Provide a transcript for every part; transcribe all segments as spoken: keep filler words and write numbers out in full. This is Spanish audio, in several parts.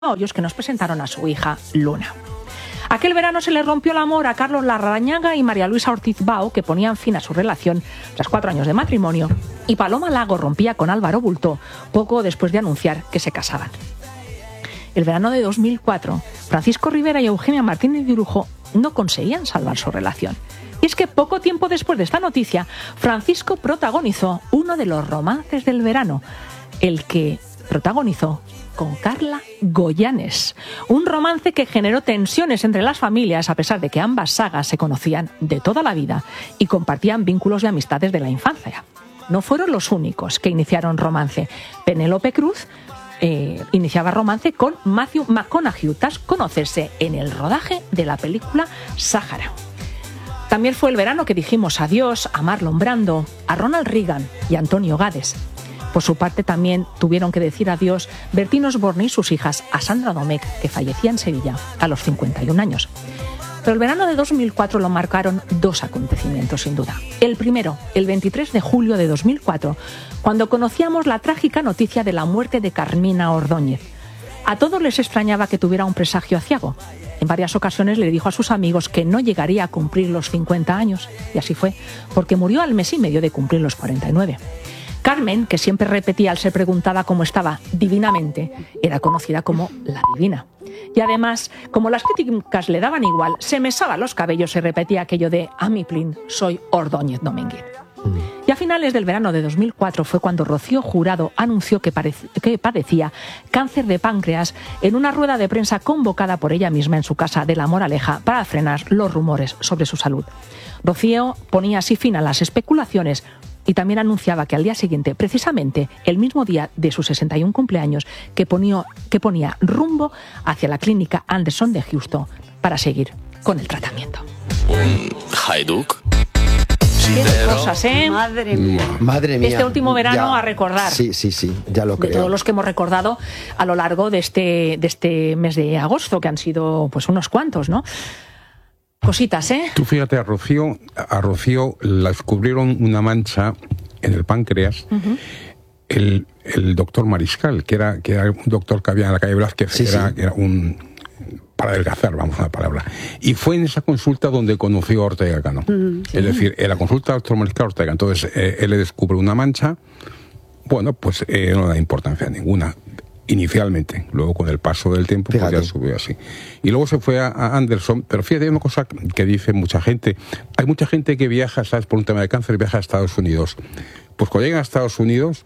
Hoyos que nos presentaron a su hija Luna. Aquel verano se le rompió el amor a Carlos Larrañaga y María Luisa Ortiz Bao, que ponían fin a su relación tras cuatro años de matrimonio, y Paloma Lago rompía con Álvaro Bultó poco después de anunciar que se casaban. El verano de dos mil cuatro, Francisco Rivera y Eugenia Martínez de Urujo no conseguían salvar su relación. Y es que poco tiempo después de esta noticia, Francisco protagonizó uno de los romances del verano, el que protagonizó con Carla Goyanes, un romance que generó tensiones entre las familias a pesar de que ambas sagas se conocían de toda la vida y compartían vínculos de amistades de la infancia. No fueron los únicos que iniciaron romance. Penélope Cruz eh, iniciaba romance con Matthew McConaughey tras conocerse en el rodaje de la película Sáhara. También fue el verano que dijimos adiós a Marlon Brando, a Ronald Reagan y a Antonio Gades. Por su parte, también tuvieron que decir adiós Bertín Osborne y sus hijas a Sandra Domecq, que fallecía en Sevilla a los cincuenta y un años. Pero el verano de dos mil cuatro lo marcaron dos acontecimientos, sin duda. El primero, el veintitrés de julio de dos mil cuatro, cuando conocíamos la trágica noticia de la muerte de Carmina Ordóñez. A todos les extrañaba que tuviera un presagio aciago. En varias ocasiones le dijo a sus amigos que no llegaría a cumplir los cincuenta años, y así fue, porque murió al mes y medio de cumplir los cuarenta y nueve. Carmen, que siempre repetía al ser preguntada cómo estaba divinamente, era conocida como la divina. Y además, como las críticas le daban igual, se mesaba los cabellos y repetía aquello de «A mi plin, soy Ordóñez Domínguez». Y a finales del verano de dos mil cuatro fue cuando Rocío Jurado anunció que, parec- que padecía cáncer de páncreas en una rueda de prensa convocada por ella misma en su casa de La Moraleja para frenar los rumores sobre su salud. Rocío ponía así fin a las especulaciones y también anunciaba que al día siguiente, precisamente el mismo día de su sesenta y un cumpleaños, que ponía, que ponía rumbo hacia la clínica Anderson de Houston para seguir con el tratamiento. Un haiduk. Qué cosas, ¿eh? Madre mía. Madre mía. Este último verano ya, a recordar. Sí, sí, sí, ya lo De creo. todos los que hemos recordado a lo largo de este, de este mes de agosto, que han sido pues unos cuantos, ¿no? Cositas, ¿eh? Tú fíjate, a Rocío, a Rocío la descubrieron una mancha en el páncreas. Uh-huh. el, el doctor Mariscal, que era, que era un doctor que había en la calle Velázquez, sí, era, sí. era un... para adelgazar, vamos a la palabra. Y fue en esa consulta donde conoció a Ortega Cano. Uh-huh, sí. Es decir, en la consulta del doctor Mariscal Ortega. Entonces, eh, él le descubre una mancha. Bueno, pues eh, no da importancia ninguna. Inicialmente, luego con el paso del tiempo pues ya subió así. Y luego se fue a, a Anderson, pero fíjate, hay una cosa que dice mucha gente. Hay mucha gente que viaja, ¿sabes? Por un tema de cáncer, viaja a Estados Unidos. Pues cuando llegan a Estados Unidos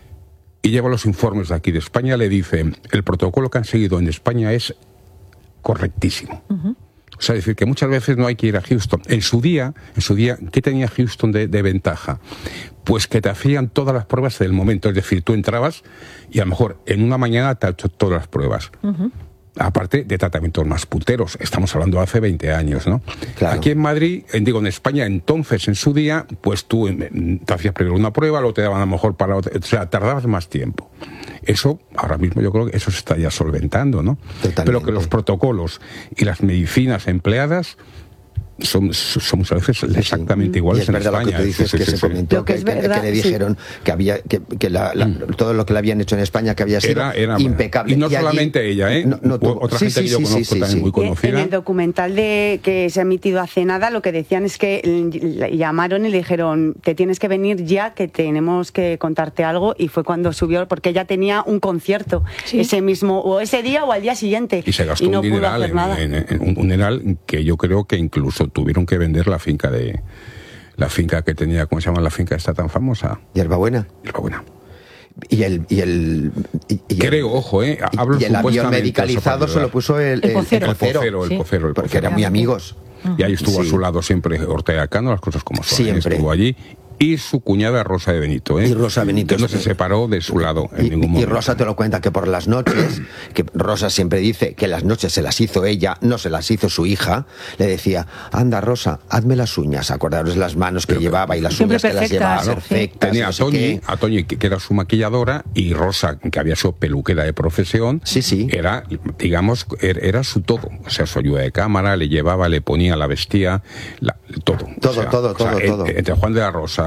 y lleva los informes de aquí de España, le dice, el protocolo que han seguido en España es correctísimo. Uh-huh. O sea, es decir, que muchas veces no hay que ir a Houston. En su día, en su día, ¿qué tenía Houston de, de ventaja? Pues que te hacían todas las pruebas del momento. Es decir, tú entrabas y a lo mejor en una mañana te han hecho todas las pruebas. Uh-huh. Aparte de tratamientos más puteros. Estamos hablando de hace veinte años, ¿no? Claro. Aquí en Madrid, en, digo, en España, entonces, en su día, pues tú te hacías primero una prueba, luego te daban a lo mejor para otra. O sea, tardabas más tiempo. Eso, ahora mismo yo creo que eso se está ya solventando, ¿no? Totalmente. Pero que los protocolos y las medicinas empleadas son, son muchas veces exactamente iguales en España. Y es verdad lo que tú dices, sí, que sí, se sí, comentó, lo que, que, es que, verdad, que le dijeron sí. que había que, que la, la, mm. todo lo que le habían hecho en España que había sido era, era, impecable. Y no y solamente allí, ella, ¿eh? No, no tuvo, otra sí, gente sí, que yo sí, conozco sí, también sí. muy conocida. En el documental de que se ha emitido hace nada, lo que decían es que le llamaron y le dijeron, te tienes que venir ya, que tenemos que contarte algo, y fue cuando subió, porque ella tenía un concierto sí. ese mismo, o ese día o al día siguiente, y se gastó y no un pudo dineral hacer en, nada. En, en, en un dineral que yo creo que incluso tuvieron que vender la finca de la finca que tenía, ¿cómo se llama la finca esta tan famosa? Hierbabuena. Hierbabuena. Y el y el y, y creo, el, ojo, eh, hablo y el avión medicalizado se lo puso el, el pocero, el pocero, el sí. pocero, el porque pocero. eran muy amigos. Y ahí estuvo sí. a su lado siempre Ortega Cano, las cosas como son. Siempre. Estuvo allí. Y su cuñada Rosa de Benito, ¿eh? Y Rosa Benito. Que no se separó de su lado en y, ningún momento. Y Rosa te lo cuenta que por las noches, que Rosa siempre dice que las noches se las hizo ella, no se las hizo su hija, le decía, anda Rosa, hazme las uñas, acordaros las manos que pero, llevaba y las uñas que las llevaba claro, perfectas. Tenía no a sé Toñi, a Toñi, que era su maquilladora, y Rosa, que había sido peluquera de profesión, sí, sí. era, digamos, era su todo. O sea, su ayuda de cámara, le llevaba, le ponía, la vestía, la, todo. Todo, o sea, todo, o sea, todo, en, todo. Entre Juan de la Rosa,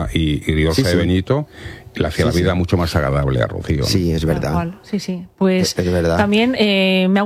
Rosa y, y Diosa Sí, sí. de Benito, le hacía Sí, la vida sí. mucho más agradable a Rocío. Sí, es verdad. Tal cual. Sí, sí. Pues Es verdad. también eh, me ha